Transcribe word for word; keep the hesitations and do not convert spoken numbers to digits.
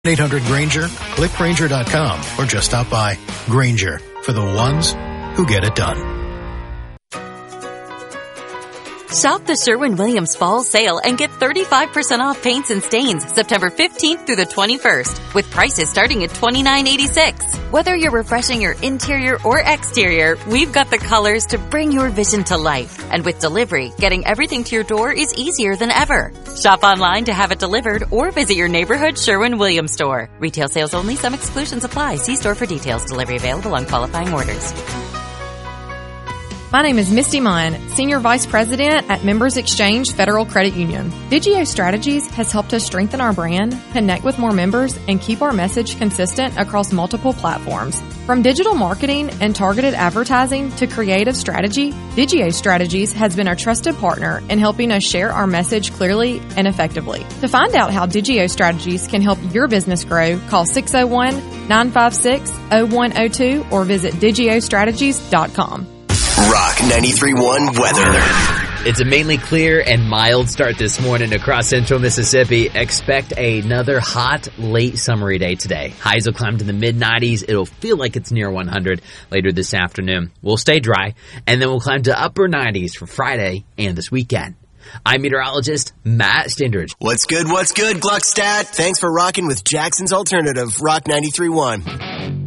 eight hundred Granger, click Granger dot com, or just stop by. Granger, for the ones who get it done. Shop the Sherwin-Williams Fall Sale and get thirty-five percent off paints and stains September fifteenth through the twenty-first, with prices starting at twenty-nine eighty-six. Whether you're refreshing your interior or exterior, we've got the colors to bring your vision to life. And with delivery, getting everything to your door is easier than ever. Shop online to have it delivered or visit your neighborhood Sherwin-Williams store. Retail sales only. Some exclusions apply. See store for details. Delivery available on qualifying orders. My name is Misty Munn, Senior Vice President at Members Exchange Federal Credit Union. Digio Strategies has helped us strengthen our brand, connect with more members, and keep our message consistent across multiple platforms. From digital marketing and targeted advertising to creative strategy, Digio Strategies has been a trusted partner in helping us share our message clearly and effectively. To find out how Digio Strategies can help your business grow, call six oh one, nine five six, oh one oh two or visit digio strategies dot com. Rock ninety-three point one weather. It's a mainly clear and mild start this morning across central Mississippi. Expect another hot, late summery day today. Highs will climb to the mid nineties. It'll feel like it's near one hundred later this afternoon. We'll stay dry, and then we'll climb to upper nineties for Friday and this weekend. I'm meteorologist Matt Stindridge. What's good, what's good, Gluckstadt? Thanks for rocking with Jackson's Alternative, Rock ninety-three point one.